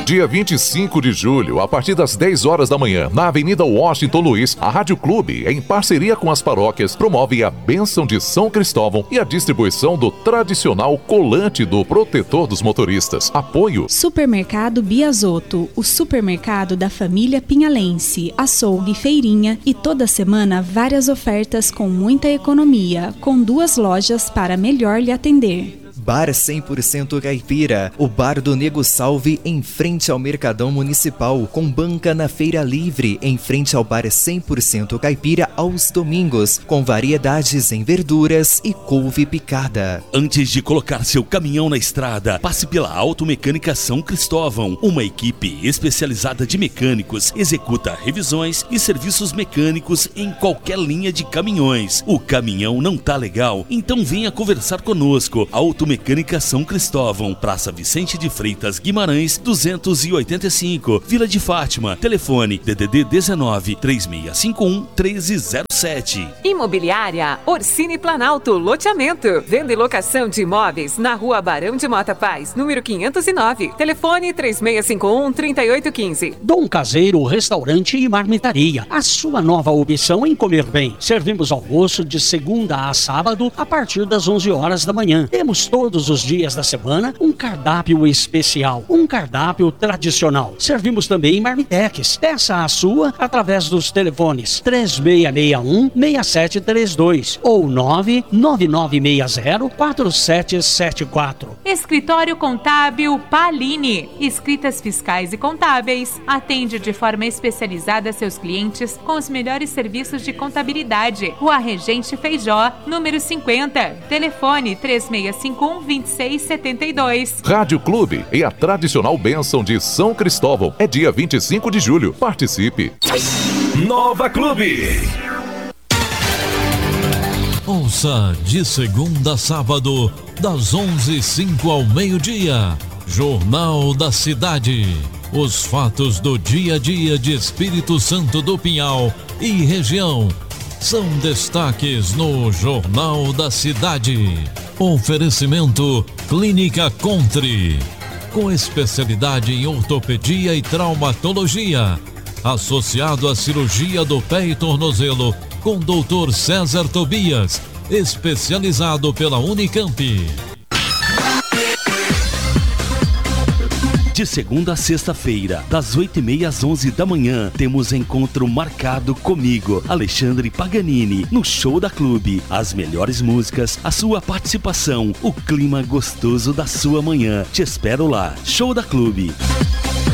Dia 25 de julho, a partir das 10 horas da manhã, na Avenida Washington Luiz, a Rádio Clube, em parceria com as paróquias, promove a bênção de São Cristóvão e a distribuição do tradicional colante do protetor dos motoristas. Apoio Supermercado Biasotto, o supermercado da família pinhalense, açougue, feirinha e toda semana várias ofertas com muita economia, com 2 lojas para melhor lhe atender. Bar 100% Caipira, o bar do Nego Salve em frente ao Mercadão Municipal, com banca na Feira Livre, em frente ao Bar 100% Caipira aos domingos, com variedades em verduras e couve picada. Antes de colocar seu caminhão na estrada, passe pela Automecânica São Cristóvão. Uma equipe especializada de mecânicos executa revisões e serviços mecânicos em qualquer linha de caminhões. O caminhão não tá legal? Então venha conversar conosco. Automecânica São Cristóvão, Praça Vicente de Freitas Guimarães, 285, Vila de Fátima. Telefone DDD 19 3651 1307. Imobiliária Orsini Planalto Loteamento. Venda e locação de imóveis na Rua Barão de Mota Paz, número 509. Telefone 3651 3815. Dom Caseiro Restaurante e Marmitaria. A sua nova opção em comer bem. Servimos almoço de segunda a sábado a partir das 11 horas da manhã. Temos todos os dias da semana um cardápio especial, um cardápio tradicional. Servimos também marmitex. Peça a sua através dos telefones 3661-6732 ou 99960-4774. Escritório Contábil Palini. Escritas fiscais e contábeis. Atende de forma especializada seus clientes com os melhores serviços de contabilidade. Rua Regente Feijó, número 50. Telefone 3651-2672. Rádio Clube e a tradicional bênção de São Cristóvão. É dia 25 de julho. Participe. Nova Clube. Ouça de segunda a sábado, das 11h05 ao meio-dia. Jornal da Cidade. Os fatos do dia a dia de Espírito Santo do Pinhal e região são destaques no Jornal da Cidade. Oferecimento Clínica Country, com especialidade em ortopedia e traumatologia, associado à cirurgia do pé e tornozelo, com Dr. César Tobias, especializado pela Unicamp. De segunda a sexta-feira, das 8h30 às 11 da manhã, temos encontro marcado comigo, Alexandre Paganini, no Show da Clube. As melhores músicas, a sua participação, o clima gostoso da sua manhã. Te espero lá. Show da Clube.